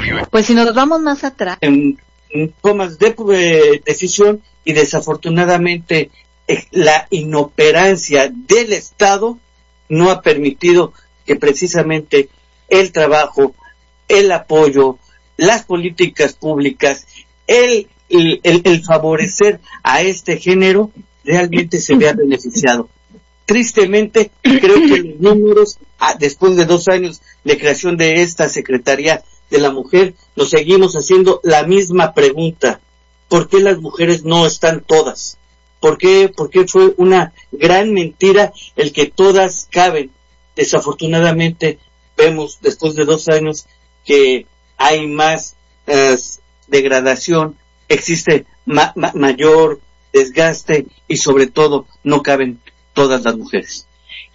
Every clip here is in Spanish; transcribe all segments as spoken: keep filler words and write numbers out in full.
Pues si nos vamos más atrás, en, en tomas de eh, decisión, y desafortunadamente eh, la inoperancia del Estado no ha permitido que precisamente el trabajo, el apoyo, las políticas públicas, el, el, el, el favorecer a este género realmente se vea beneficiado. Tristemente, creo que los números, después de dos años de creación de esta Secretaría de la Mujer, nos seguimos haciendo la misma pregunta: ¿por qué las mujeres no están todas? ¿Por qué, por qué fue una gran mentira el que todas caben? Desafortunadamente, vemos después de dos años que hay más eh, degradación, existe ma- ma- mayor desgaste y sobre todo no caben todas las mujeres.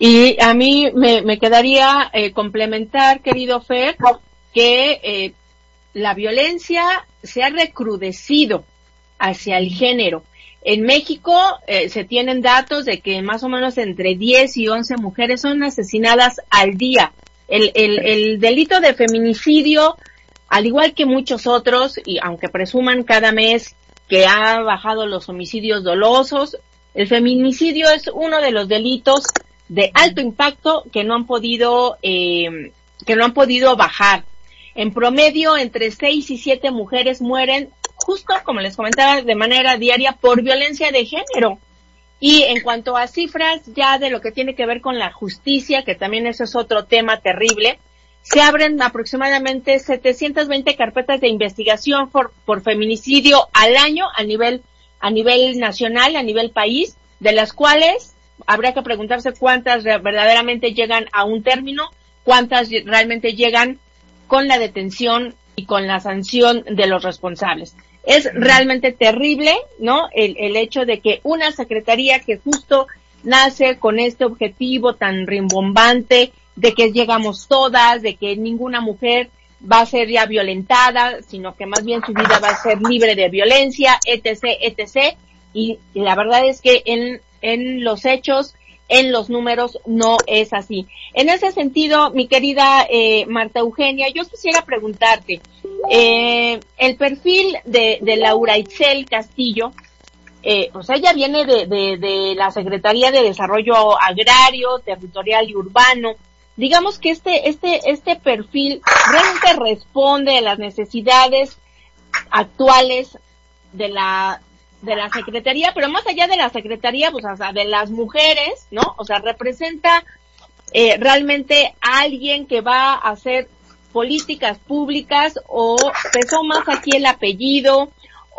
Y a mí me, me quedaría eh, complementar, querido Fer, que eh, la violencia se ha recrudecido hacia el género. En México eh, se tienen datos de que más o menos entre diez y once mujeres son asesinadas al día. El, el, el delito de feminicidio, al igual que muchos otros, y aunque presuman cada mes que ha bajado los homicidios dolosos, el feminicidio es uno de los delitos de alto impacto que no han podido, eh, que no han podido bajar. En promedio, entre seis y siete mujeres mueren, justo como les comentaba, de manera diaria por violencia de género. Y en cuanto a cifras ya de lo que tiene que ver con la justicia, que también eso es otro tema terrible, se abren aproximadamente setecientas veinte carpetas de investigación por, por feminicidio al año a nivel, a nivel nacional, a nivel país, de las cuales habría que preguntarse cuántas verdaderamente llegan a un término, cuántas realmente llegan con la detención y con la sanción de los responsables. Es realmente terrible, ¿no? El, el hecho de que una secretaría que justo nace con este objetivo tan rimbombante de que llegamos todas, de que ninguna mujer va a ser ya violentada, sino que más bien su vida va a ser libre de violencia, etc, etcétera. Y la verdad es que en, en los hechos, en los números, no es así. En ese sentido, mi querida eh, Marta Eugenia, yo quisiera preguntarte, eh, el perfil de, de Laura Itzel Castillo, eh, pues ella viene de, de, de la Secretaría de Desarrollo Agrario, Territorial y Urbano. Digamos que este, este, este perfil realmente responde a las necesidades actuales de la, de la Secretaría, pero más allá de la Secretaría, pues, o sea, de las mujeres, ¿no? O sea, representa, eh, realmente a alguien que va a hacer políticas públicas, o pesó más aquí el apellido,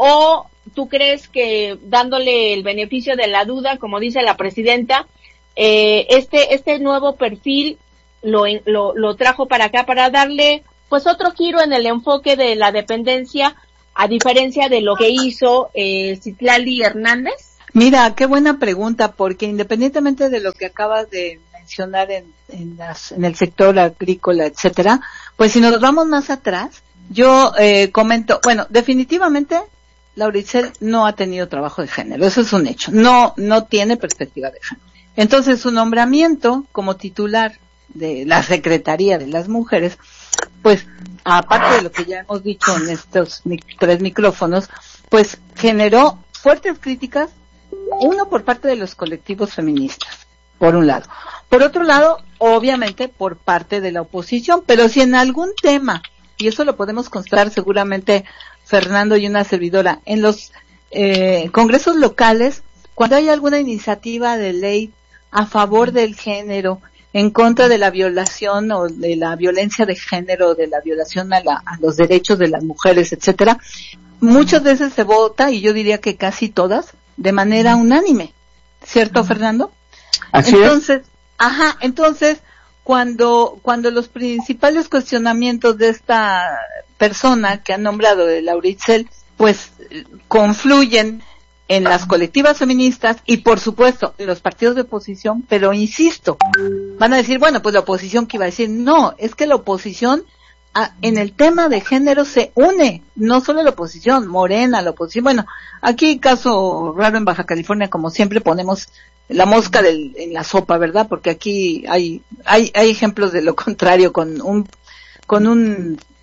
o tú crees que dándole el beneficio de la duda, como dice la presidenta, eh, este, este nuevo perfil Lo, lo, lo trajo para acá para darle pues otro giro en el enfoque de la dependencia, a diferencia de lo que hizo eh, Citlali Hernández? Mira, qué buena pregunta, porque independientemente de lo que acabas de mencionar en, en, las, en el sector agrícola, etcétera, pues si nos vamos más atrás, yo eh, comento, bueno, definitivamente Laura Itzel no ha tenido trabajo de género, eso es un hecho, no, no tiene perspectiva de género. Entonces su nombramiento como titular de la Secretaría de las Mujeres, pues aparte de lo que ya hemos dicho en estos mic- tres micrófonos, pues generó fuertes críticas, uno por parte de los colectivos feministas, por un lado. Por otro lado, obviamente por parte de la oposición, pero si en algún tema, y eso lo podemos constatar seguramente Fernando y una servidora, en los eh, congresos locales, cuando hay alguna iniciativa de ley a favor del género, en contra de la violación o de la violencia de género, de la violación a, la, a los derechos de las mujeres, etcétera, muchas veces se vota, y yo diría que casi todas, de manera unánime, ¿cierto, Fernando? Así entonces, es. Ajá, entonces, cuando, cuando los principales cuestionamientos de esta persona que han nombrado de Laura Itzel, pues, confluyen en las colectivas feministas y, por supuesto, en los partidos de oposición, pero insisto, van a decir, bueno, pues la oposición que iba a decir, no, es que la oposición a, en el tema de género se une, no solo la oposición, Morena, la oposición, bueno, aquí caso raro en Baja California, como siempre ponemos la mosca del, en la sopa, ¿verdad? Porque aquí hay, hay, hay ejemplos de lo contrario, con un, con un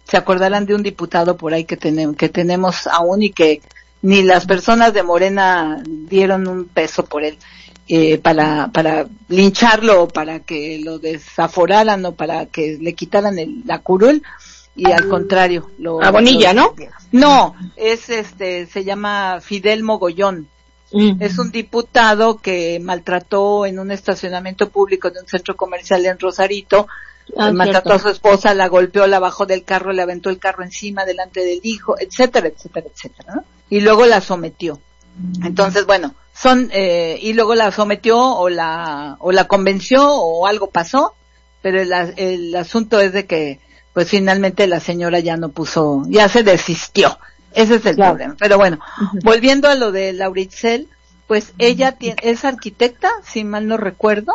se acordarán de un diputado por ahí que tenemos, que tenemos aún y que ni las personas de Morena dieron un peso por él, eh, para, para lincharlo o para que lo desaforaran o para que le quitaran el, la curul, y al contrario, lo... A Bonilla, lo, ¿no? No, es este, se llama Fidel Mogollón. Mm. Es un diputado que maltrató en un estacionamiento público de un centro comercial en Rosarito. Ah, maltrató cierto. a su esposa, la golpeó, la bajó del carro, le aventó el carro encima delante del hijo, etcétera, etcétera, etcétera, ¿no? Y luego la sometió. Entonces, bueno, son, eh, y luego la sometió o la, o la convenció o algo pasó, pero el, el asunto es de que, pues finalmente la señora ya no puso, ya se desistió. Ese es el claro. problema. Pero bueno, uh-huh. volviendo a lo de Laura Itzel, pues ella tiene, es arquitecta, si mal no recuerdo,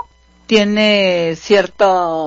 tiene cierta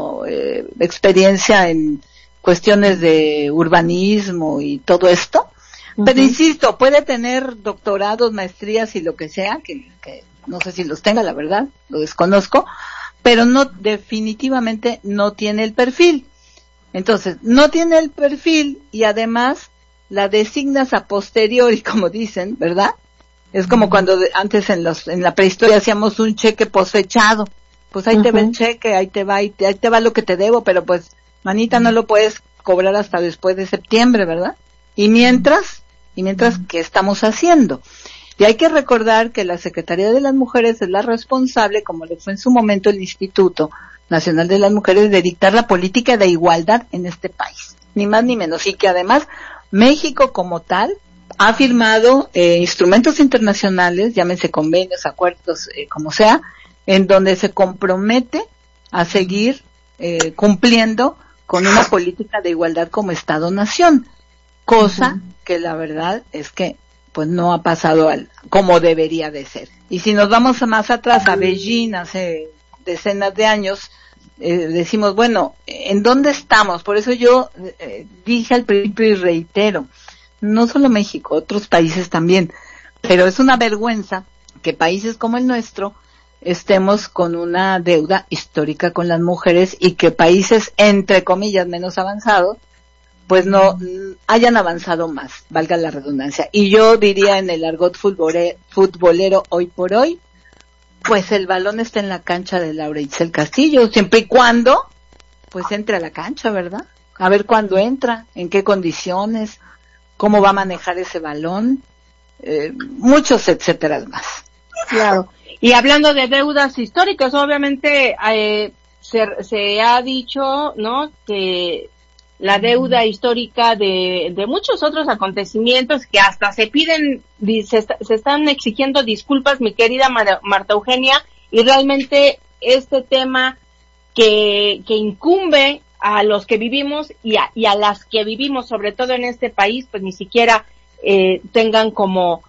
eh, experiencia en cuestiones de urbanismo y todo esto, uh-huh. pero insisto, puede tener doctorados, maestrías y lo que sea, que, que no sé si los tenga, la verdad, lo desconozco, pero no, definitivamente no tiene el perfil. Entonces, no tiene el perfil y además la designas a posteriori, como dicen, ¿verdad? Es como uh-huh. cuando de, antes en los en la prehistoria hacíamos un cheque posfechado. Pues ahí uh-huh. te va el cheque, ahí te va, ahí te, ahí te va lo que te debo, pero pues, manita, no lo puedes cobrar hasta después de septiembre, ¿verdad? Y mientras, y mientras, ¿qué estamos haciendo? Y hay que recordar que la Secretaría de las Mujeres es la responsable, como le fue en su momento el Instituto Nacional de las Mujeres, de dictar la política de igualdad en este país. Ni más ni menos. Y que además, México como tal ha firmado eh, instrumentos internacionales, llámense convenios, acuerdos, eh, como sea, en donde se compromete a seguir eh, cumpliendo con una política de igualdad como Estado-Nación, cosa uh-huh. que la verdad es que pues no ha pasado al, como debería de ser. Y si nos vamos más atrás, a Beijing, hace decenas de años, eh, decimos, bueno, ¿en dónde estamos? Por eso yo eh, dije al principio y reitero, no solo México, otros países también, pero es una vergüenza que países como el nuestro estemos con una deuda histórica con las mujeres y que países, entre comillas, menos avanzados, pues no mm, hayan avanzado más, valga la redundancia. Y yo diría en el argot futbolero, futbolero hoy por hoy, pues el balón está en la cancha de Laura Itzel Castillo, siempre y cuando, pues entre a la cancha, ¿verdad? A ver cuándo entra, en qué condiciones, cómo va a manejar ese balón, eh, muchos etcétera más. Claro. Y hablando de deudas históricas, obviamente eh, se, se ha dicho, ¿no?, que la deuda histórica de, de muchos otros acontecimientos que hasta se piden, se, se están exigiendo disculpas, mi querida Mar, Marta Eugenia, y realmente este tema que, que incumbe a los que vivimos y a, y a las que vivimos, sobre todo en este país, pues ni siquiera eh, tengan como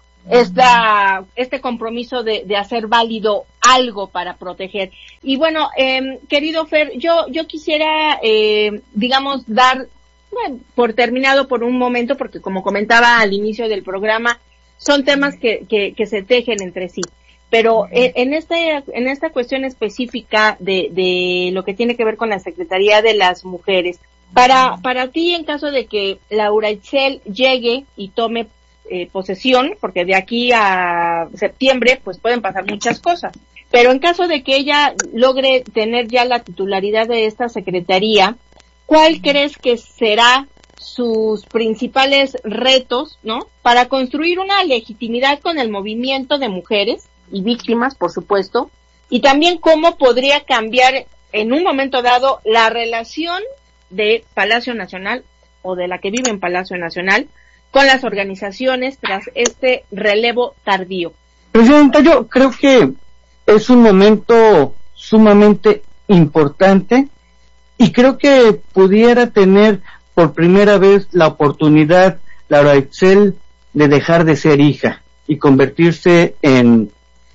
esta este compromiso de, de hacer válido algo para proteger. Y bueno, eh, querido Fer, yo yo quisiera, eh, digamos, dar bueno, por terminado por un momento, porque como comentaba al inicio del programa, son temas que que, que se tejen entre sí. Pero en, en este en esta cuestión específica de de lo que tiene que ver con la Secretaría de las Mujeres, para para ti, en caso de que Laura Itzel llegue y tome Eh, posesión, porque de aquí a septiembre pues pueden pasar muchas cosas, pero en caso de que ella logre tener ya la titularidad de esta secretaría, ¿cuál crees que será sus principales retos, ¿no?, para construir una legitimidad con el movimiento de mujeres y víctimas, por supuesto, y también cómo podría cambiar en un momento dado la relación de Palacio Nacional o de la que vive en Palacio Nacional con las organizaciones tras este relevo tardío? Presidenta, yo creo que es un momento sumamente importante y creo que pudiera tener por primera vez la oportunidad Laura Itzel de dejar de ser hija y convertirse en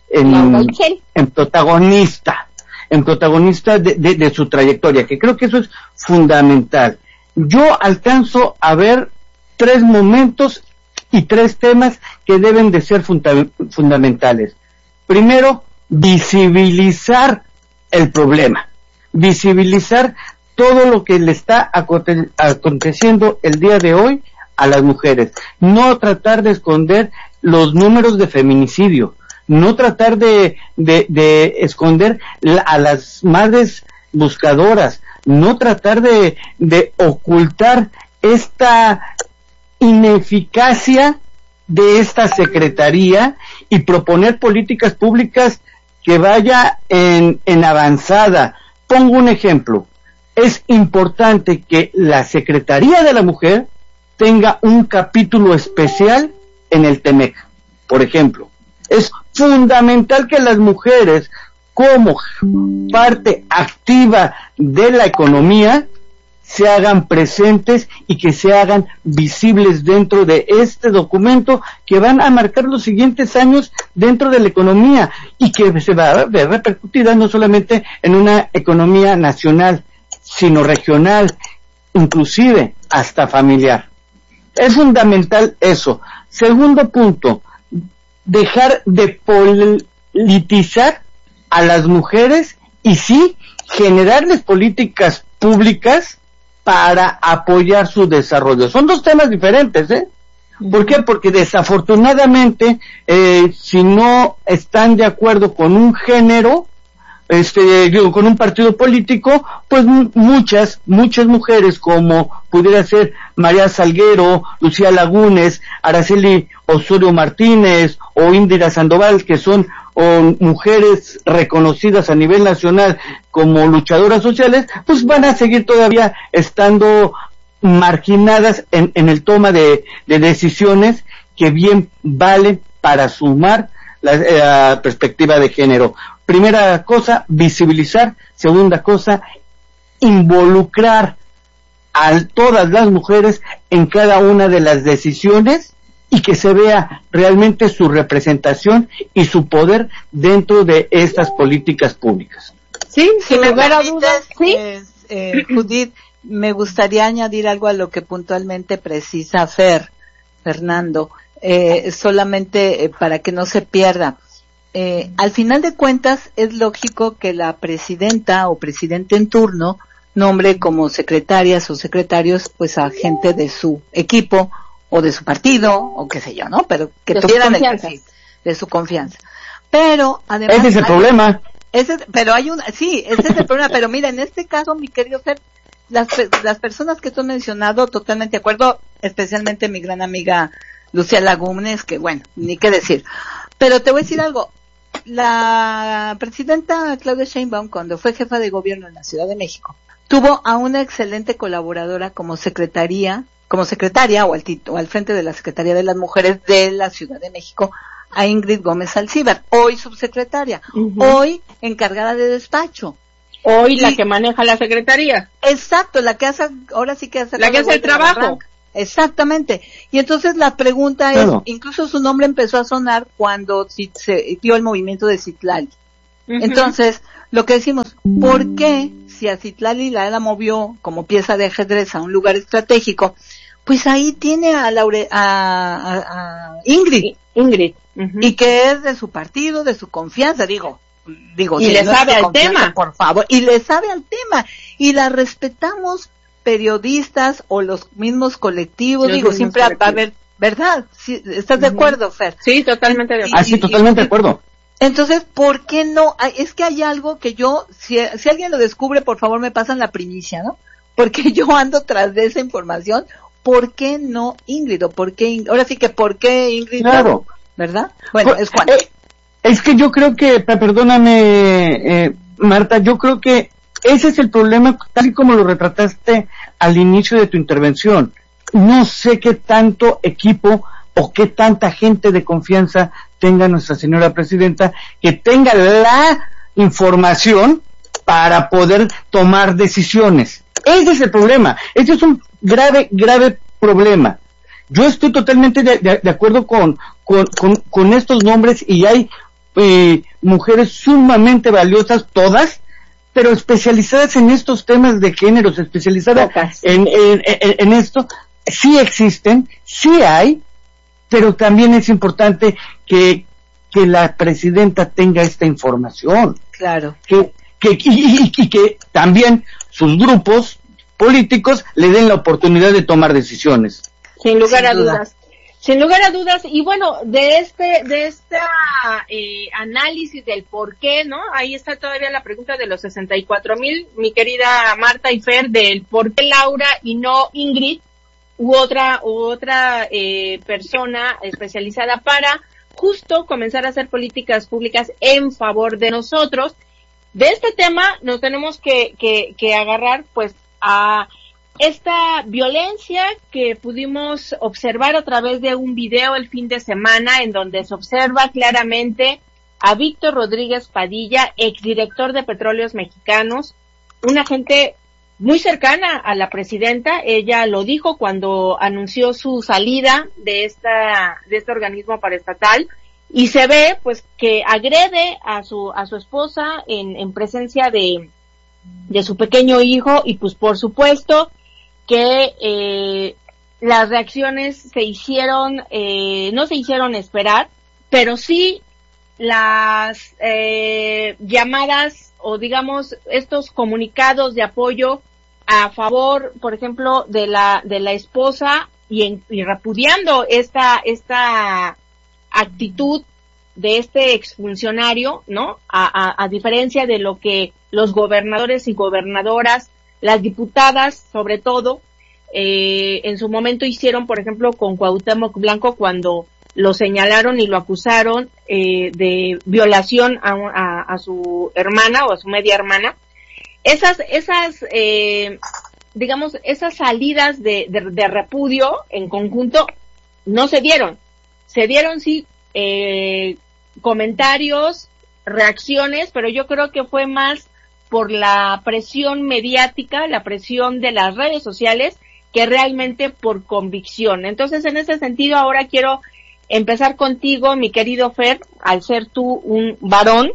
en, en protagonista, en protagonista de, de, de su trayectoria, que creo que eso es fundamental. Yo alcanzo a ver tres momentos y tres temas que deben de ser funda- fundamentales. Primero, visibilizar el problema, visibilizar todo lo que le está aconte- aconteciendo el día de hoy a las mujeres. No tratar de esconder los números de feminicidio, no tratar de, de, de esconder la, a las madres buscadoras, no tratar de, de ocultar esta ineficacia de esta secretaría y proponer políticas públicas que vaya en, en avanzada. Pongo un ejemplo. Es importante que la Secretaría de la Mujer tenga un capítulo especial en el Temec, por ejemplo. Es fundamental que las mujeres, como parte activa de la economía, se hagan presentes y que se hagan visibles dentro de este documento que van a marcar los siguientes años dentro de la economía y que se va a ver repercutida no solamente en una economía nacional, sino regional, inclusive hasta familiar. Es fundamental eso. Segundo punto, dejar de politizar a las mujeres y sí generarles políticas públicas para apoyar su desarrollo. Son dos temas diferentes, ¿eh? ¿Por qué? Porque desafortunadamente, eh, si no están de acuerdo con un género, este, digo, con un partido político, pues m- muchas, muchas mujeres, como pudiera ser María Salguero, Lucía Lagunes, Araceli Osorio Martínez o Indira Sandoval, que son o mujeres reconocidas a nivel nacional como luchadoras sociales, pues van a seguir todavía estando marginadas en, en el toma de, de decisiones que bien valen para sumar la, la perspectiva de género. Primera cosa, visibilizar. Segunda cosa, involucrar a todas las mujeres en cada una de las decisiones y que se vea realmente su representación y su poder dentro de estas políticas públicas. Sí, sin lugar a dudas, sí. Eh, eh, Judith, me gustaría añadir algo a lo que puntualmente precisa Fer, Fernando, eh, solamente eh, para que no se pierda. Eh, al final de cuentas, es lógico que la presidenta o presidente en turno nombre como secretarias o secretarios pues a gente de su equipo o de su partido o qué sé yo, ¿no? Pero que de tuvieran el perfil de su confianza. Pero además ese es el hay, problema. ese, pero hay un, sí, ese es el problema. Pero mira, en este caso, mi querido Fer, las las personas que tú has mencionado, totalmente de acuerdo, especialmente mi gran amiga Lucía Lagunes, que bueno, ni qué decir. Pero te voy a decir algo. La presidenta Claudia Sheinbaum, cuando fue jefa de gobierno en la Ciudad de México, tuvo a una excelente colaboradora como secretaría, como secretaria o al, o al frente de la Secretaría de las Mujeres de la Ciudad de México, a Ingrid Gómez Alcíbar, hoy subsecretaria, uh-huh. hoy encargada de despacho. Hoy y, la que maneja la secretaría. Exacto, la que hace, ahora sí que hace. La que hace el trabajo. Exactamente. Y entonces la pregunta claro. es, incluso su nombre empezó a sonar cuando se dio el movimiento de Citlali. Uh-huh. Entonces, lo que decimos, ¿por qué si a Citlali la, la movió como pieza de ajedrez a un lugar estratégico? Pues ahí tiene a, Laure, a, a, a Ingrid. Ingrid. Uh-huh. Y que es de su partido, de su confianza, digo. digo y si le no sabe al tema. Por favor, y le sabe al tema. Y la respetamos periodistas o los mismos colectivos, los digo, mismos siempre colectivos. Va a haber, ¿verdad? ¿Sí, ¿Estás uh-huh. de acuerdo, Fer? Sí, totalmente de acuerdo. Ah, sí, totalmente de acuerdo. Entonces, ¿por qué no? Es que hay algo que yo, si, si alguien lo descubre, por favor me pasan la primicia, ¿no? Porque yo ando tras de esa información. ¿Por qué no Ingrid? ¿O por qué, ahora sí que ¿por qué Ingrid? Claro. ¿Verdad? Bueno, pues, es Juan. Eh, es que yo creo que, perdóname, eh, Marta, yo creo que ese es el problema, tal y como lo retrataste al inicio de tu intervención. No sé qué tanto equipo o qué tanta gente de confianza tenga nuestra señora presidenta que tenga la información para poder tomar decisiones. Ese es el problema. Ese es un grave, grave problema. Yo estoy totalmente de, de, de acuerdo con, con, con, con estos nombres y hay eh, mujeres sumamente valiosas, todas, pero especializadas en estos temas de géneros, especializadas en, en, en, en esto. Sí existen, sí hay, pero también es importante que, que la presidenta tenga esta información. Claro. Que, que, y, y, y que también sus grupos políticos le den la oportunidad de tomar decisiones. Sin lugar a dudas. Sin lugar a dudas, y bueno, de este, de esta eh, análisis del por qué, ¿no? Ahí está todavía la pregunta de los sesenta y cuatro mil, mi querida Marta y Fer, del por qué Laura y no Ingrid, u otra, u otra eh, persona especializada para justo comenzar a hacer políticas públicas en favor de nosotros. De este tema nos tenemos que, que, que agarrar, pues, a esta violencia que pudimos observar a través de un video el fin de semana, en donde se observa claramente a Víctor Rodríguez Padilla, exdirector de Petróleos Mexicanos, una gente muy cercana a la presidenta. Ella lo dijo cuando anunció su salida de esta, de este organismo paraestatal, y se ve, pues, que agrede a su, a su esposa en, en presencia de, de su pequeño hijo, y pues, por supuesto, que eh, las reacciones se hicieron, eh, no se hicieron esperar, pero sí las eh, llamadas o digamos estos comunicados de apoyo a favor, por ejemplo, de la de la esposa y, en, y repudiando esta esta actitud de este exfuncionario, ¿no? A, a, a diferencia de lo que los gobernadores y gobernadoras, las diputadas, sobre todo, eh, en su momento hicieron, por ejemplo, con Cuauhtémoc Blanco, cuando lo señalaron y lo acusaron eh, de violación a, a, a su hermana o a su media hermana. Esas, esas, eh, digamos, esas salidas de, de, de repudio en conjunto no se dieron. Se dieron, sí, eh, comentarios, reacciones, pero yo creo que fue más por la presión mediática, la presión de las redes sociales, que realmente por convicción. Entonces, en ese sentido, ahora quiero empezar contigo, mi querido Fer, al ser tú un varón,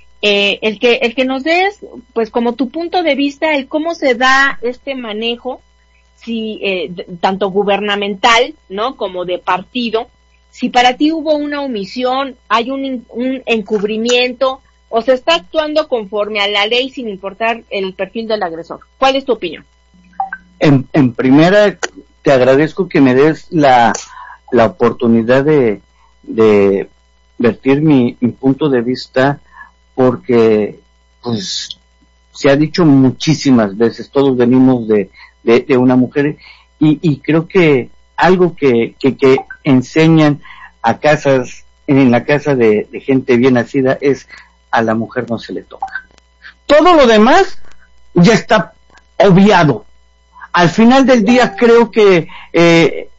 eh, el que, el que nos des, pues, como tu punto de vista, el cómo se da este manejo, si, eh, tanto gubernamental, ¿no?, como de partido, si para ti hubo una omisión, hay un, un encubrimiento, o se está actuando conforme a la ley sin importar el perfil del agresor. ¿Cuál es tu opinión? En, en primera, te agradezco que me des la, la oportunidad de, de vertir mi, mi punto de vista, porque, pues, se ha dicho muchísimas veces, todos venimos de, de, de una mujer, y, y creo que algo que, que, que enseñan a casas, en la casa de, de gente bien nacida, es a la mujer no se le toca. Todo lo demás ya está obviado. Al final del día creo que eh,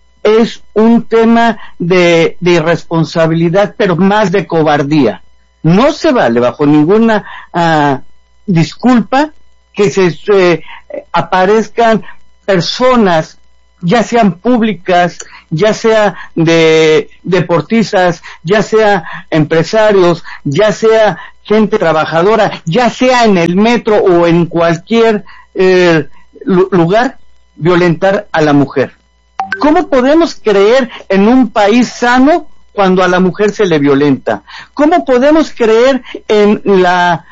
es un tema de, de irresponsabilidad, pero más de cobardía. No se vale bajo ninguna uh, disculpa que se eh, aparezcan personas, ya sean públicas, ya sea de deportistas, ya sea empresarios, ya sea gente trabajadora, ya sea en el metro o en cualquier eh, lugar, violentar a la mujer. ¿Cómo podemos creer en un país sano cuando a la mujer se le violenta? ¿Cómo podemos creer en la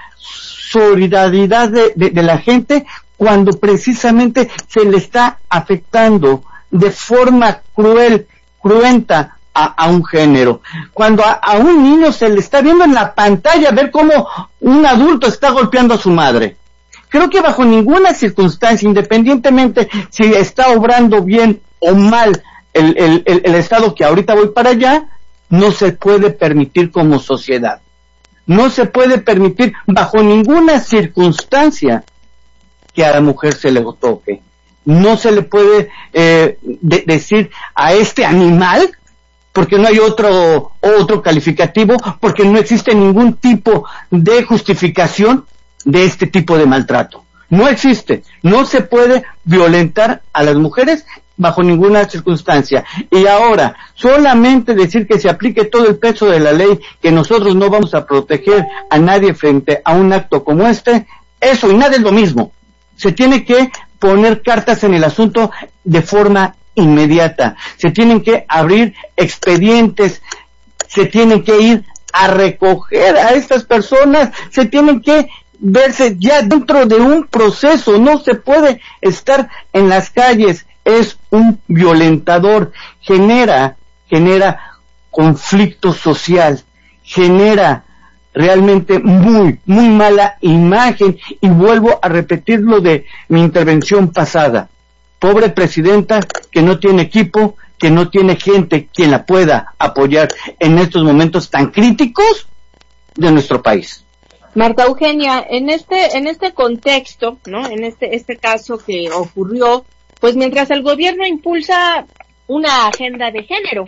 solidaridad de, de, de la gente cuando precisamente se le está afectando de forma cruel, cruenta a, a un género? Cuando a, a un niño se le está viendo en la pantalla ver cómo un adulto está golpeando a su madre. Creo que bajo ninguna circunstancia, independientemente si está obrando bien o mal el, el, el, el Estado, que ahorita voy para allá, no se puede permitir como sociedad. No se puede permitir bajo ninguna circunstancia que a la mujer se le toque. No se le puede eh, de- decir a este animal, porque no hay otro otro calificativo, porque no existe ningún tipo de justificación de este tipo de maltrato. No existe. No se puede violentar a las mujeres bajo ninguna circunstancia. Y ahora, solamente decir que se aplique todo el peso de la ley, que nosotros no vamos a proteger a nadie frente a un acto como este, eso y nada es lo mismo. Se tiene que poner cartas en el asunto de forma inmediata. Se tienen que abrir expedientes, se tienen que ir a recoger a estas personas, se tienen que verse ya dentro de un proceso, no se puede estar en las calles, es un violentador, genera, genera conflicto social, genera realmente muy, muy mala imagen, y vuelvo a repetir lo de mi intervención pasada. Pobre presidenta que no tiene equipo, que no tiene gente quien la pueda apoyar en estos momentos tan críticos de nuestro país. Marta Eugenia, en este, en este contexto, ¿no? En este, este caso que ocurrió, pues mientras el gobierno impulsa una agenda de género,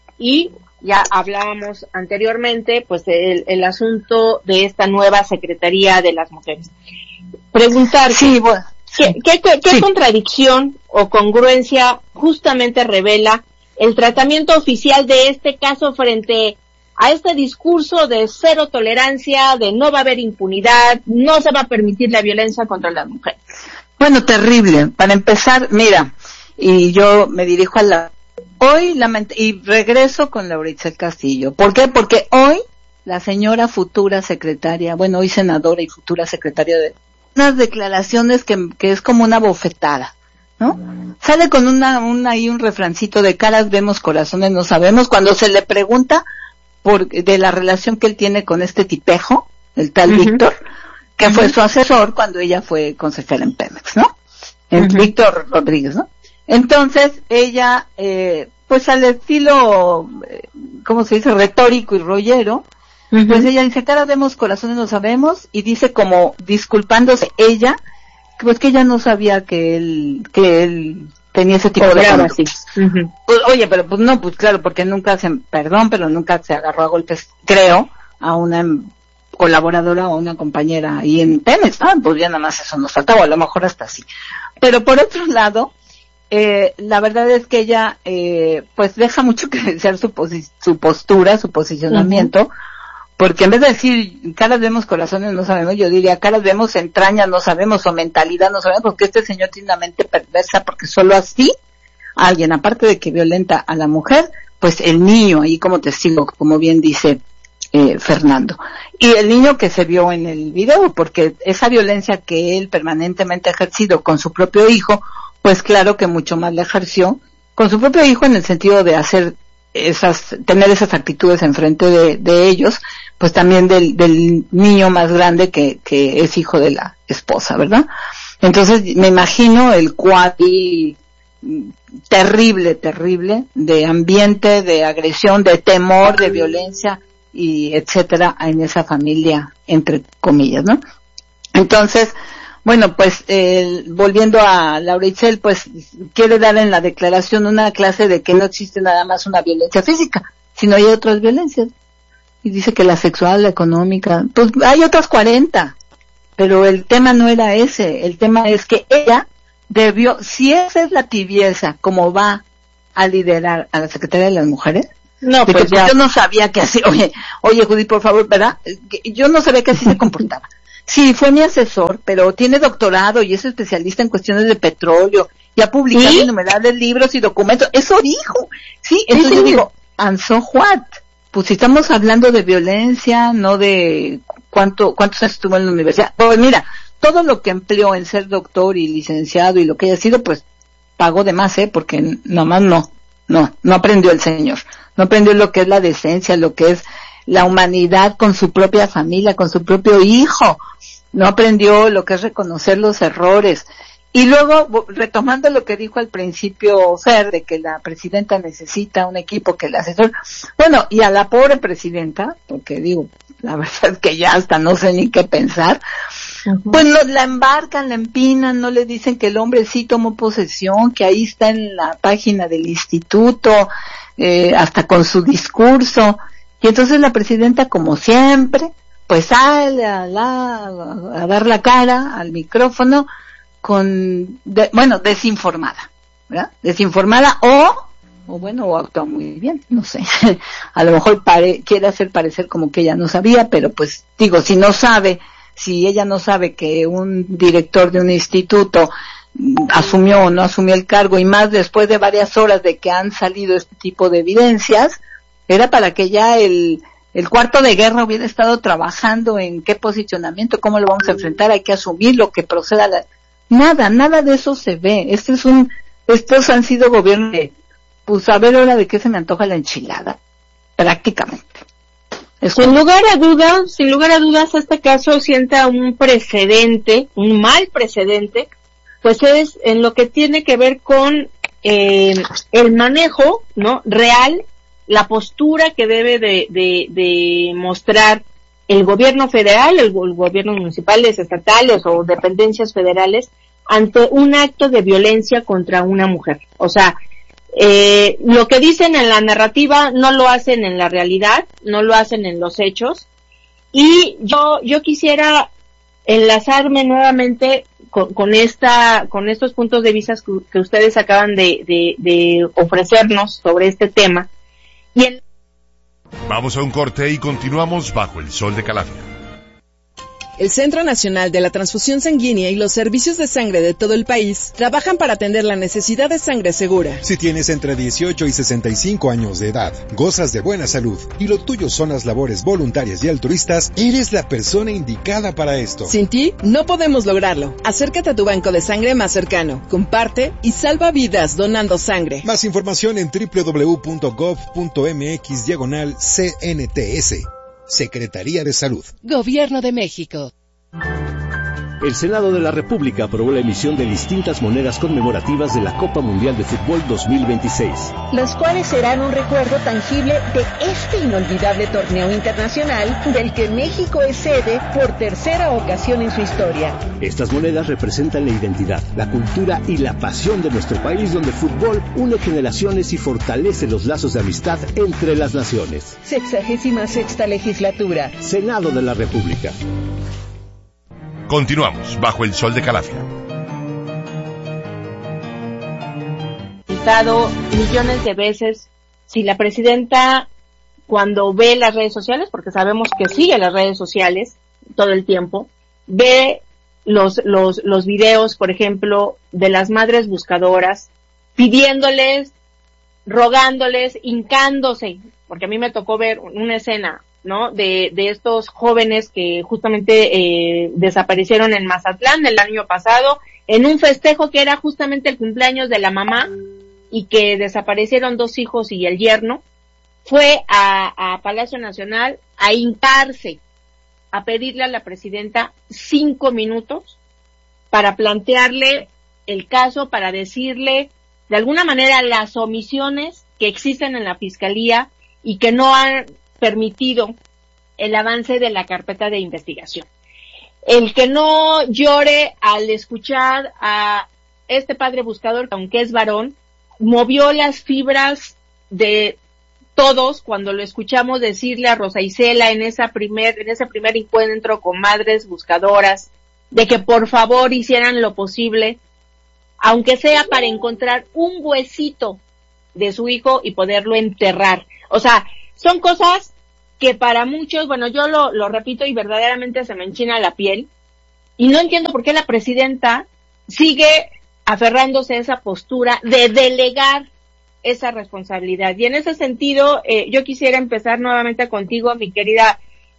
y ya hablábamos anteriormente, pues el, el asunto de esta nueva Secretaría de las Mujeres. Preguntar, sí, bueno, ¿qué, qué, qué, qué sí. contradicción o congruencia justamente revela el tratamiento oficial de este caso frente a este discurso de cero tolerancia, de no va a haber impunidad, no se va a permitir la violencia contra las mujeres? Bueno, terrible. Para empezar, mira, y yo me dirijo a la... Hoy, lament- y regreso con Laura Itzel Castillo. ¿Por qué? Porque hoy la señora futura secretaria, bueno, hoy senadora y futura secretaria, de unas declaraciones que, que es como una bofetada, ¿no? Sale con una, una ahí un refrancito de caras vemos, corazones no sabemos, cuando se le pregunta por de la relación que él tiene con este tipejo, el tal uh-huh. Víctor, que uh-huh. fue su asesor cuando ella fue consejera en Pemex, ¿no? Uh-huh. Víctor Rodríguez, ¿no? Entonces, ella, eh, pues al estilo, ¿cómo se dice?, retórico y rollero, uh-huh. pues ella dice, cara vemos, corazones no sabemos, y dice como disculpándose ella, pues que ella no sabía que él, que él tenía ese tipo de conductas. Uh-huh. Pues, oye, pero pues no, pues claro, porque nunca se, perdón, pero nunca se agarró a golpes, creo, a una colaboradora o una compañera ahí en Pemex. Ah, pues ya nada más eso nos faltaba, a lo mejor hasta así. Pero por otro lado, Eh, la verdad es que ella eh, pues deja mucho que desear su, posi- su postura, su posicionamiento, uh-huh. porque en vez de decir caras vemos, corazones no sabemos, yo diría caras vemos, entrañas no sabemos, o mentalidad no sabemos, porque este señor tiene una mente perversa, porque solo así alguien, aparte de que violenta a la mujer, pues el niño ahí como testigo, como bien dice eh, Fernando, y el niño que se vio en el video, porque esa violencia que él permanentemente ha ejercido con su propio hijo, pues claro que mucho más la ejerció con su propio hijo, en el sentido de hacer esas, tener esas actitudes enfrente de, de ellos, pues también del, del niño más grande que, que es hijo de la esposa, ¿verdad? Entonces me imagino el cuadri terrible, terrible, de ambiente, de agresión, de temor, de violencia y etcétera en esa familia, entre comillas, ¿no? Entonces, bueno, pues eh, volviendo a Laura Itzel, pues quiere dar en la declaración una clase de que no existe nada más una violencia física, sino hay otras violencias. Y dice que la sexual, la económica, pues hay otras cuarenta, pero el tema no era ese, el tema es que ella debió, si esa es la tibieza como va a liderar a la Secretaría de las Mujeres, no, pues, que, pues yo no sabía que así, oye, oye Judith, por favor, ¿verdad? Yo no sabía que así se comportaba. Sí, fue mi asesor, pero tiene doctorado y es especialista en cuestiones de petróleo y ha publicado ¿Sí? innumerables libros y documentos. Eso dijo. Sí, entonces ¿Sí? yo digo, ¿and so what? Pues si estamos hablando de violencia, no de cuánto cuántos años estuvo en la universidad. Pues mira, todo lo que empleó en ser doctor y licenciado y lo que haya sido, pues pagó de más, ¿eh? Porque nomás no, no, no aprendió el señor. No aprendió lo que es la decencia, lo que es la humanidad con su propia familia, con su propio hijo. No aprendió lo que es reconocer los errores. Y luego, retomando lo que dijo al principio Fer, de que la presidenta necesita un equipo que la asesore. Bueno, y a la pobre presidenta, porque digo, la verdad es que ya hasta no sé ni qué pensar, uh-huh. pues no, la embarcan, la empinan, no le dicen que el hombre sí tomó posesión, que ahí está en la página del instituto, eh, hasta con su discurso. Y entonces la presidenta, como siempre, pues sale a, la, a dar la cara al micrófono con, de, bueno, desinformada, ¿verdad? Desinformada o, o bueno, o actúa muy bien, no sé. A lo mejor pare, quiere hacer parecer como que ella no sabía, pero pues digo, si no sabe, si ella no sabe que un director de un instituto asumió o no asumió el cargo, y más después de varias horas de que han salido este tipo de evidencias, era para que ya el el cuarto de guerra hubiera estado trabajando en qué posicionamiento, cómo lo vamos a enfrentar, hay que asumir lo que proceda. La... Nada, nada de eso se ve. Este es un, estos han sido gobiernos de, pues a ver ahora de qué se me antoja la enchilada, prácticamente. Es sin lugar a dudas, sin lugar a dudas, este caso sienta un precedente, un mal precedente, pues es en lo que tiene que ver con eh, el manejo, ¿no? Real, la postura que debe de, de, de mostrar el gobierno federal, el, el gobiernos municipales, estatales o dependencias federales ante un acto de violencia contra una mujer. O sea, eh, lo que dicen en la narrativa no lo hacen en la realidad, no lo hacen en los hechos. Y yo, yo quisiera enlazarme nuevamente con, con esta, con estos puntos de vista que, que ustedes acaban de, de, de ofrecernos sobre este tema. Y en... Vamos a un corte y continuamos bajo el sol de Calafia. El Centro Nacional de la Transfusión Sanguínea y los servicios de sangre de todo el país trabajan para atender la necesidad de sangre segura. Si tienes entre dieciocho y sesenta y cinco años de edad, gozas de buena salud y lo tuyo son las labores voluntarias y altruistas, eres la persona indicada para esto. Sin ti, no podemos lograrlo. Acércate a tu banco de sangre más cercano, comparte y salva vidas donando sangre. Más información en doble u doble u doble u punto gov punto mx diagonal C N T S. Secretaría de Salud. Gobierno de México. El Senado de la República aprobó la emisión de distintas monedas conmemorativas de la Copa Mundial de Fútbol dos mil veintiséis. Las cuales serán un recuerdo tangible de este inolvidable torneo internacional del que México es sede por tercera ocasión en su historia. Estas monedas representan la identidad, la cultura y la pasión de nuestro país, donde el fútbol une generaciones y fortalece los lazos de amistad entre las naciones. Sexagésima sexta legislatura. Senado de la República. Continuamos bajo el sol de Calafia. Millones de veces, si la presidenta, cuando ve las redes sociales, porque sabemos que sigue las redes sociales todo el tiempo, ve los, los, los videos, por ejemplo, de las madres buscadoras, pidiéndoles, rogándoles, hincándose, porque a mí me tocó ver una escena, ¿no? De, de estos jóvenes que justamente eh, desaparecieron en Mazatlán el año pasado, en un festejo que era justamente el cumpleaños de la mamá, y que desaparecieron dos hijos y el yerno. Fue a, a Palacio Nacional a hincarse, a pedirle a la presidenta cinco minutos para plantearle el caso, para decirle de alguna manera las omisiones que existen en la Fiscalía y que no han permitido el avance de la carpeta de investigación. El que no llore al escuchar a este padre buscador, aunque es varón, movió las fibras de todos cuando lo escuchamos decirle a Rosa Isela en esa primer, en ese primer encuentro con madres buscadoras, de que por favor hicieran lo posible, aunque sea para encontrar un huesito de su hijo y poderlo enterrar. O sea, son cosas que para muchos, bueno, yo lo, lo repito y verdaderamente se me enchina la piel, y no entiendo por qué la presidenta sigue aferrándose a esa postura de delegar esa responsabilidad. Y en ese sentido, eh, yo quisiera empezar nuevamente contigo, mi querida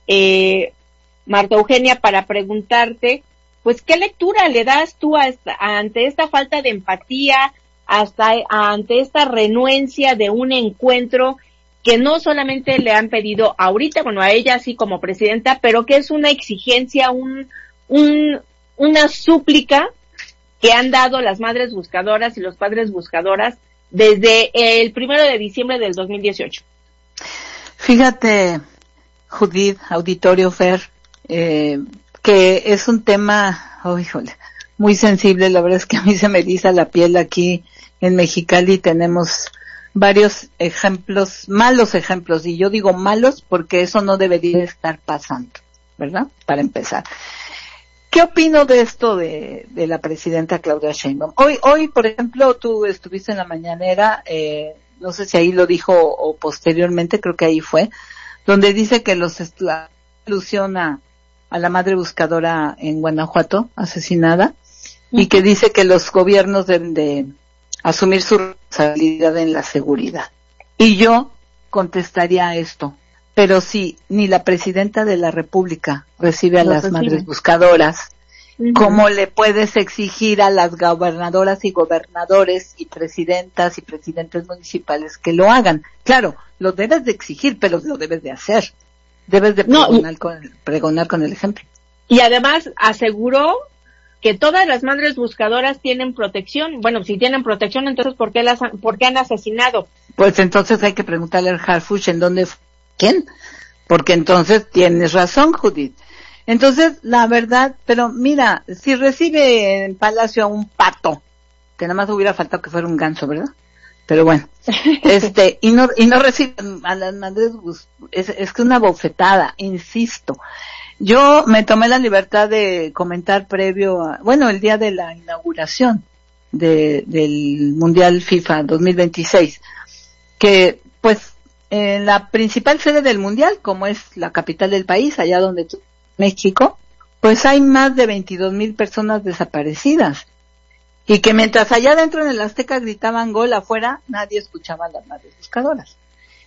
eh, Marta Eugenia, para preguntarte, pues, ¿qué lectura le das tú a esta, ante esta falta de empatía, hasta ante esta renuencia de un encuentro que no solamente le han pedido ahorita, bueno, a ella así como presidenta, pero que es una exigencia, un, un, una súplica que han dado las madres buscadoras y los padres buscadoras desde el primero de diciembre del dos mil dieciocho? Fíjate, Judith, auditorio Fer, eh, que es un tema, oh, híjole, muy sensible. La verdad es que a mí se me eriza la piel. Aquí en Mexicali tenemos varios ejemplos, malos ejemplos, y yo digo malos porque eso no debería estar pasando, ¿verdad? Para empezar. ¿Qué opino de esto de, de la presidenta Claudia Sheinbaum? Hoy, hoy, por ejemplo, tú estuviste en la mañanera, eh, no sé si ahí lo dijo o posteriormente, creo que ahí fue, donde dice que los la alusiona a la madre buscadora en Guanajuato, asesinada, uh-huh. y que dice que los gobiernos deben de asumir su responsabilidad en la seguridad. Y yo contestaría a esto. pero si ni la presidenta de la República recibe a Lo las recibe. madres buscadoras, Ujú. ¿cómo le puedes exigir a las gobernadoras y gobernadores y presidentas y presidentes municipales que lo hagan? Claro, lo debes de exigir, pero lo debes de hacer. Debes de No, y- pregonar, con, pregonar con el ejemplo. Y además aseguró que todas las madres buscadoras tienen protección. Bueno, si tienen protección, entonces ¿por qué las han- por qué han asesinado? Pues entonces hay que preguntarle al Harfuch en dónde, fu- quién, porque entonces tienes razón, Judith. Entonces, la verdad, pero mira, si recibe en Palacio a un pato, que nada más hubiera faltado que fuera un ganso, ¿verdad? Pero bueno, este, y no, y no recibe a las madres, bus- es, es que una bofetada, insisto. Yo me tomé la libertad de comentar previo a, bueno, el día de la inauguración de, del Mundial FIFA dos mil veintiséis, que pues en la principal sede del Mundial, como es la capital del país, allá donde tú, México, pues hay más de veintidós mil personas desaparecidas. Y que mientras allá adentro en el Azteca gritaban gol afuera, nadie escuchaba a las madres buscadoras.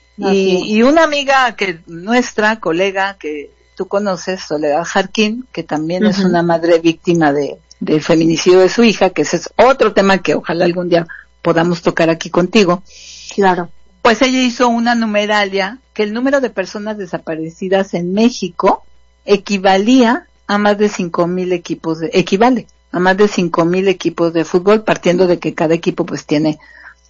Y, y una amiga que nuestra, colega que tú conoces, Soledad Jarquín, que también uh-huh. es una madre víctima de del feminicidio de su hija, que ese es otro tema que ojalá algún día podamos tocar aquí contigo. Claro. Pues ella hizo una numeralia que el número de personas desaparecidas en México equivalía a más de cinco mil equipos de, equivale a más de cinco mil equipos de fútbol, partiendo de que cada equipo pues tiene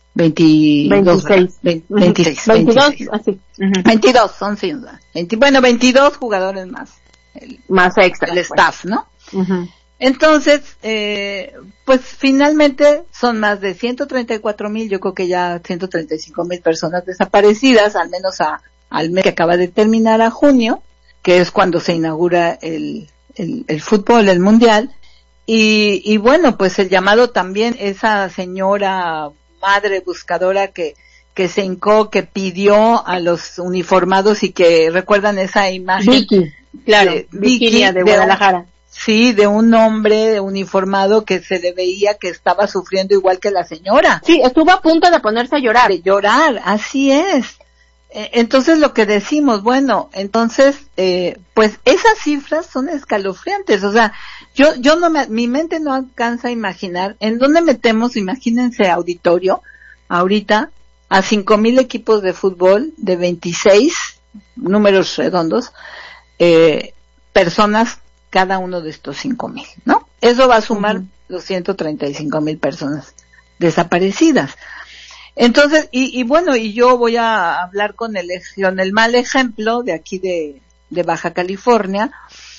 veintidós, veintiséis, veintiséis, veintidós, veintiséis. Así. Uh-huh. veintidós, son sí, veinte, bueno, veintidós jugadores más. El, más extra. El staff, ¿no? Uh-huh. Entonces, eh, pues finalmente son más de ciento treinta y cuatro mil, yo creo que ya ciento treinta y cinco mil personas desaparecidas, al menos a, al mes que acaba de terminar, a junio, que es cuando se inaugura el, el, el fútbol, el mundial. Y, y bueno, pues el llamado también, esa señora madre buscadora que, que se hincó, que pidió a los uniformados y que recuerdan esa imagen. Vicky, claro, de, Vicky de, de Guadalajara. Sí, de un hombre uniformado que se le veía que estaba sufriendo igual que la señora. Sí, estuvo a punto de ponerse a llorar. De llorar, así es. Entonces lo que decimos, bueno, entonces, eh, pues esas cifras son escalofriantes, o sea, yo, yo no me, mi mente no alcanza a imaginar en dónde metemos, imagínense auditorio, ahorita, a cinco mil equipos de fútbol de veintiséis, números redondos, eh, personas cada uno de estos cinco mil, ¿no? Eso va a sumar uh-huh. los ciento treinta y cinco mil personas desaparecidas. Entonces, y, y bueno, y yo voy a hablar con el, con el mal ejemplo de aquí de, de Baja California,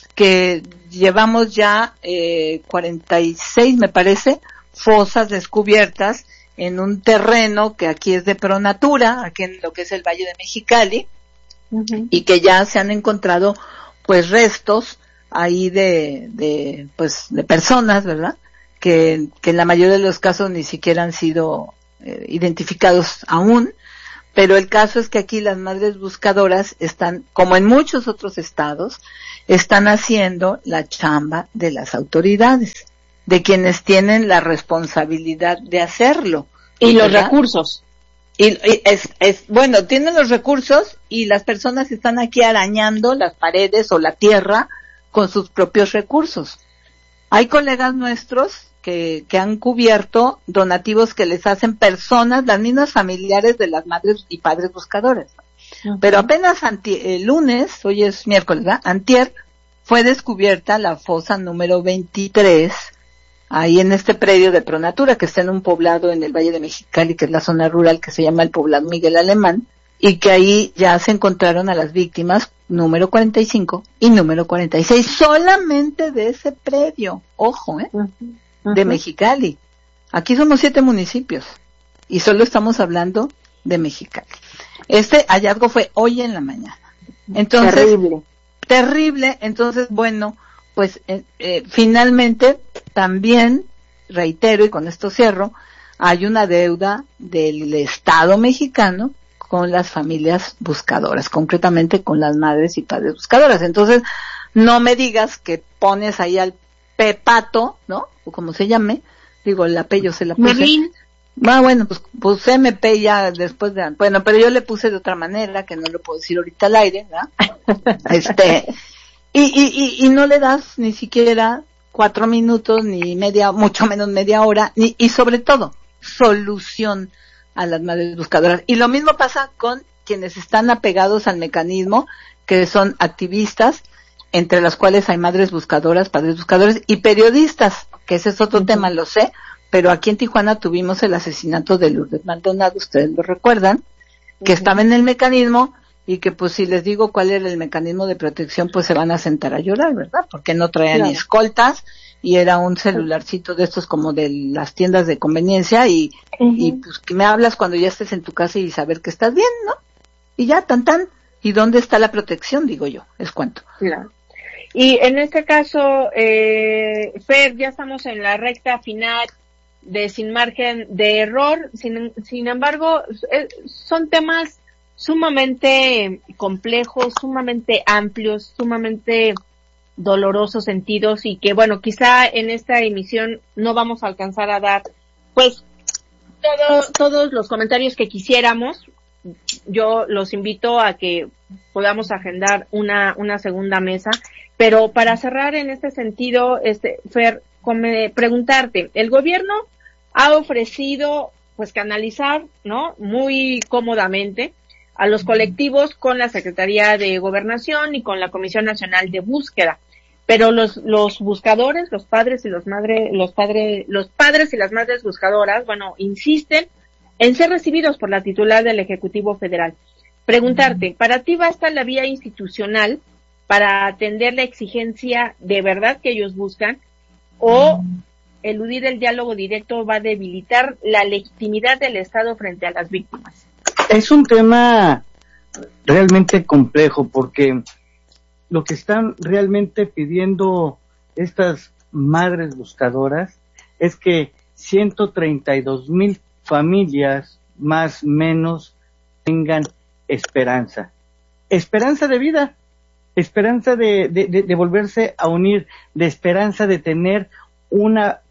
que llevamos ya eh, cuarenta y seis, me parece, fosas descubiertas en un terreno que aquí es de Pronatura, aquí en lo que es el Valle de Mexicali, uh-huh. y que ya se han encontrado pues restos ahí de, de pues de personas, ¿verdad? Que, que en la mayoría de los casos ni siquiera han sido eh, identificados aún, pero el caso es que aquí las madres buscadoras están, como en muchos otros estados, están haciendo la chamba de las autoridades, de quienes tienen la responsabilidad de hacerlo. Y los ¿verdad? recursos. Y, y es, es, bueno, tienen los recursos y las personas están aquí arañando las paredes o la tierra con sus propios recursos. Hay colegas nuestros que, que han cubierto donativos que les hacen personas, las mismas familiares de las madres y padres buscadores. Uh-huh. Pero apenas anti, el lunes, hoy es miércoles, ¿verdad? Antier, fue descubierta la fosa número veintitrés, ahí en este predio de Pronatura, que está en un poblado en el Valle de Mexicali, que es la zona rural que se llama el poblado Miguel Alemán, y que ahí ya se encontraron a las víctimas número cuarenta y cinco y número cuarenta y seis, solamente de ese predio, ojo, ¿eh? Uh-huh. Uh-huh. De Mexicali. Aquí somos siete municipios y solo estamos hablando de Mexicali. Este hallazgo fue hoy en la mañana. Entonces, terrible. Terrible, entonces, bueno, pues eh, eh, finalmente también, reitero y con esto cierro, hay una deuda del Estado mexicano con las familias buscadoras, concretamente con las madres y padres buscadoras. Entonces, no me digas que pones ahí al Pepato, ¿no? O como se llame, digo, el apellido se la puse. Merlín. Ah, bueno, pues puse M P ya después de... Bueno, pero yo le puse de otra manera, que no lo puedo decir ahorita al aire, ¿verdad? este... Y, y, y, y no le das ni siquiera cuatro minutos, ni media, mucho menos media hora, ni, y sobre todo, solución a las madres buscadoras. Y lo mismo pasa con quienes están apegados al mecanismo, que son activistas, entre las cuales hay madres buscadoras, padres buscadores y periodistas, que ese es otro uh-huh. tema, lo sé, pero aquí en Tijuana tuvimos el asesinato de Lourdes Maldonado, ustedes lo recuerdan, que uh-huh. estaba en el mecanismo y que pues si les digo cuál era el mecanismo de protección, pues se van a sentar a llorar, ¿verdad? Porque no traían claro. ni escoltas y era un celularcito de estos como de las tiendas de conveniencia y, uh-huh. y pues que me hablas cuando ya estés en tu casa y saber que estás bien, ¿no? Y ya, tan tan. ¿Y dónde está la protección? Digo yo, es cuento. Claro. Y en este caso, eh, Fer, ya estamos en la recta final de Sin Margen de Error. Sin, sin embargo, eh, son temas sumamente complejos, sumamente amplios, sumamente dolorosos sentidos y que, bueno, quizá en esta emisión no vamos a alcanzar a dar, pues, todo, todos los comentarios que quisiéramos. Yo los invito a que podamos agendar una, una segunda mesa, pero para cerrar en este sentido, este, Fer, come, preguntarte, el gobierno ha ofrecido, pues, canalizar, ¿no? Muy cómodamente a los colectivos con la Secretaría de Gobernación y con la Comisión Nacional de Búsqueda, pero los, los buscadores, los padres y los madres, los padres, los padres y las madres buscadoras, bueno, insisten en ser recibidos por la titular del Ejecutivo Federal. Preguntarte, ¿para ti basta la vía institucional para atender la exigencia de verdad que ellos buscan o eludir el diálogo directo va a debilitar la legitimidad del Estado frente a las víctimas? Es un tema realmente complejo porque lo que están realmente pidiendo estas madres buscadoras es que ciento treinta y dos mil familias más menos tengan esperanza, esperanza de vida, esperanza de, de, de, de volverse a unir, de esperanza de tener una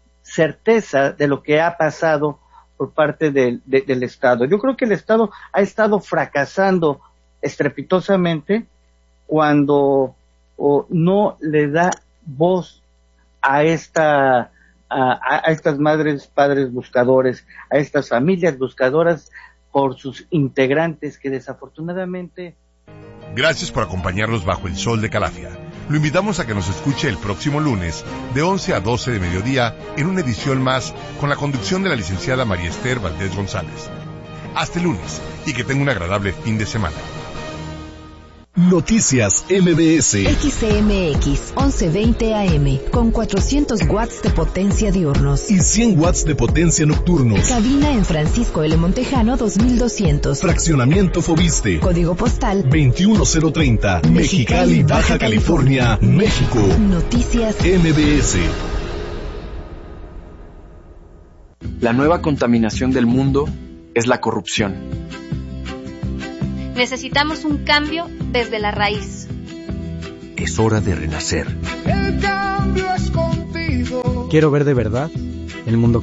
certeza de lo que ha pasado por parte del, de, del Estado. Yo creo que el Estado ha estado fracasando estrepitosamente cuando o, no le da voz a esta A, a estas madres, padres buscadores, a estas familias buscadoras por sus integrantes que desafortunadamente... Gracias por acompañarnos bajo el sol de Calafia. Lo invitamos a que nos escuche el próximo lunes de once a doce de mediodía en una edición más con la conducción de la licenciada María Esther Valdés González. Hasta el lunes y que tenga un agradable fin de semana. Noticias M B S. X C M X once veinte A M con cuatrocientos watts de potencia diurnos y cien watts de potencia nocturnos. Cabina en Francisco L. Montejano dos mil doscientos. Fraccionamiento Fobiste. Código postal veintiuno cero treinta. Mexicali, Baja California, México. Noticias M B S. La nueva contaminación del mundo es la corrupción. Necesitamos un cambio desde la raíz. Es hora de renacer. El cambio es contigo. Quiero ver de verdad el mundo